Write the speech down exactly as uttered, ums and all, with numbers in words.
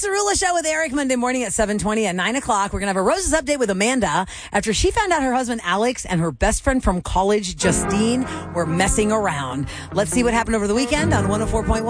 Alex Arula Show with Eric Monday morning at seven twenty. At nine o'clock, we're going to have a Roses update with Amanda after she found out her husband Alex and her best friend from college, Justine, were messing around. Let's see what happened over the weekend on one oh four point one.